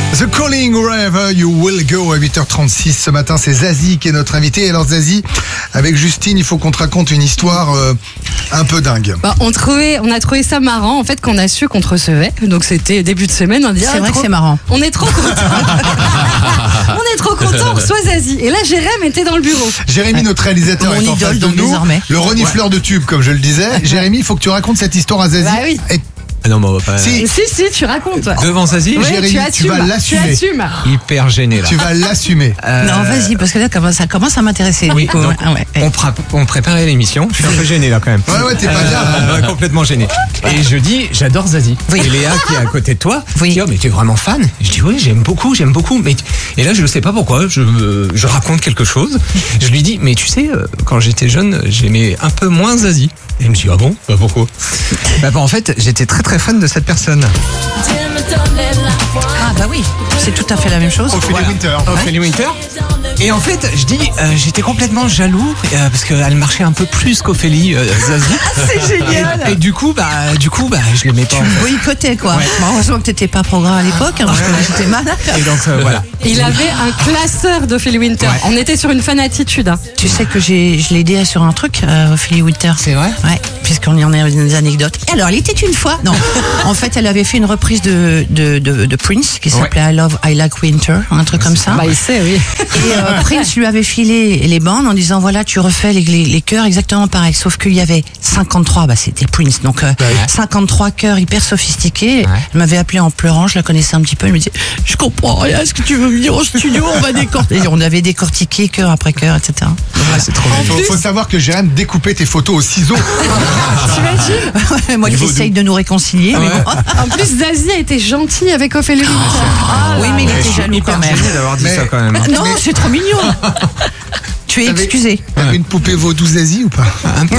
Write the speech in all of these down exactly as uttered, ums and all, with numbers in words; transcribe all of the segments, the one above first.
The Calling Wherever You Will Go à huit heures trente-six. Ce matin, c'est Zazie qui est notre invité. Alors Zazie, avec Justine, il faut qu'on te raconte une histoire euh, un peu dingue. Bah, on, trouvait, on a trouvé ça marrant en fait qu'on a su qu'on te recevait. Donc c'était début de semaine. On dit, c'est ah, vrai trop... que c'est marrant. On est trop contents. On est trop contents, on reçoit Zazie. Et là, Jérém était dans le bureau. Jérémy, notre réalisateur, Mon est en idole, face de donc, nous. désormais. Le renifleur de tube, comme je le disais. Jérémy, il faut que tu racontes cette histoire à Zazie. Bah oui. Et Ah non, mais on va pas. si, Si, si, tu racontes. Devant Zazie, Oui, Jérémy, tu, tu assumes, vas l'assumer. Tu assumes. hyper gêné là. tu vas l'assumer. Euh, Non, vas-y, parce que là, comment- ça commence à m'intéresser. Oui, Ouais, donc, ouais. on, pré- on préparait l'émission. Je suis un peu gêné là quand même. Ouais, ouais, t'es pas bien. Euh, complètement gêné. Et je dis, j'adore Zazie. Oui. Et Léa qui est à côté de toi, Oui. dit, oh, mais tu es vraiment fan? Je dis, oui, j'aime beaucoup, j'aime beaucoup. Mais... Et là, je ne sais pas pourquoi, je, euh, je raconte quelque chose. Je lui dis, mais tu sais, euh, quand j'étais jeune, j'aimais un peu moins Zazie. Et il me dit, ah bon? Bah pourquoi? Bah, bah, en fait, j'étais très très fan de cette personne. Ah, bah oui, c'est tout à fait la même chose. Ophélie Voilà. Winter. Ophélie Winter. Et en fait, je dis, euh, j'étais complètement jaloux euh, parce qu'elle marchait un peu plus qu'Ophélie euh, Zazie. C'est génial. Et du coup, bah, du coup, bah, je l'aimais pas. En fait. Boycotté, quoi. Ouais. Bon, heureusement que t'étais pas programme à l'époque, hein, parce que moi, j'étais malade. Et donc euh, voilà. Il avait un classeur d'Ophélie Winter. Ouais. On était sur une fan attitude. Hein. Tu sais que j'ai, je l'ai aidé sur un truc, euh, Ophélie Winter. C'est vrai? Ouais, puisqu'on y en a des anecdotes. Et alors, elle était une fois. Non, en fait, elle avait fait une reprise de, de, de, de Prince qui s'appelait I Love, I Like Winter, un truc comme ça. Bah, il sait, oui. Et euh, Prince lui avait filé les bandes en disant voilà, tu refais les, les, les chœurs exactement pareil. Sauf qu'il y avait cinquante-trois, bah c'était Prince, donc euh, cinquante-trois chœurs hyper sophistiqués. Ouais. Elle m'avait appelé en pleurant, je la connaissais un petit peu. Elle me disait je comprends rien, est-ce que tu veux venir au studio? On va décortiquer. On avait décortiqué chœur après chœur, et cetera. Ah, c'est trop Il bien. faut, faut savoir que Jérémy découpait tes photos au ciseau. Moi qui Niveau essaye de nous réconcilier, mais bon. En plus, Zazie a été gentil avec Ophélie Winter. Oui, mais il Je était suis jaloux hyper quand même. gêné d'avoir dit Mais- ça quand même. Non, c'est trop mignon. Tu es T'avais- excusé. T'avais une poupée vaudou Zazie ou pas? Un peu.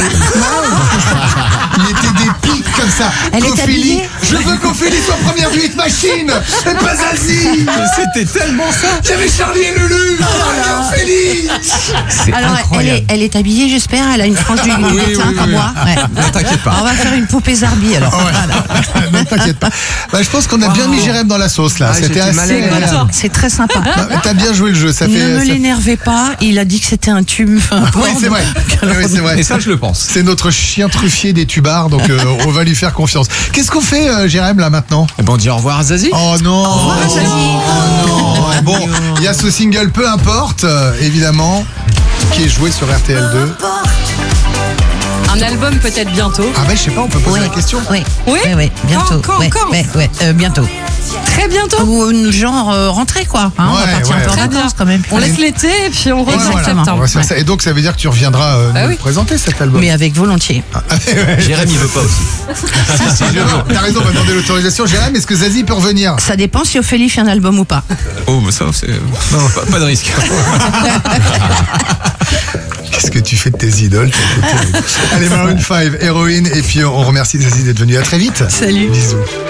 Il était des pics comme ça. Elle est Ophélie, habillée. je veux qu'Ophélie soit première du hit machine. Et pas Zazie. C'était tellement ça. J'avais Charlie et Lulu. Oh, Ophélie. C'est Alors, elle incroyable. est, elle est habillée, j'espère. Elle a une frange du Oui, teint oui, comme oui. moi. Ouais. Ne t'inquiète pas. On va faire une poupée Zarbi alors. Ouais. Voilà. Ne t'inquiète pas. Bah, je pense qu'on a bien Wow. mis Jérémy dans la sauce là. Ah, C'était j'étais assez mal à l'aise. agréable. C'est très sympa. Bah, T'as bien joué le jeu. Ça fait. Ne me ça- l'énervez pas. Il a dit que c'était un tube. Oui, c'est vrai. Oui, c'est vrai. Et ça, je le pense. C'est notre chien truffier des tubards, donc euh, on va lui faire confiance. Qu'est-ce qu'on fait, euh, Jérémy, là maintenant? Eh ben, on dit au revoir à Zazie. Oh non. Au revoir, Zazie. Oh non. Bon, il y a ce single, peu importe, euh, évidemment, qui est joué sur R T L deux. Un album peut-être bientôt. Ah ben je sais pas, on peut poser Oui. la question. Oui. Oui. Oui, oui, bientôt. Quand, quand, ouais, quand ouais, ouais, euh, bientôt. Très bientôt. Ou euh, genre euh, rentrée quoi. Hein, on va Ouais, partir ouais. un peu en Très bien. vacances quand même. On laisse l'été et puis on revient en Exactement. septembre. On va faire ça. Et donc ça veut dire que tu reviendras euh, Ah nous oui. le présenter cet album. Mais avec volontiers. Jérémy veut pas aussi. Si, si, je veux. T'as raison, on va demander l'autorisation. Jérémy, est-ce que Zazie peut revenir? Ça dépend si Ophélie fait un album ou pas. Oh, bah ça, c'est. Non, pas, pas de risque. Qu'est-ce que tu fais de tes idoles? Allez, Maroon cinq, Héroïne, et puis on remercie Zazie d'être venue. À très vite. Salut. Bisous.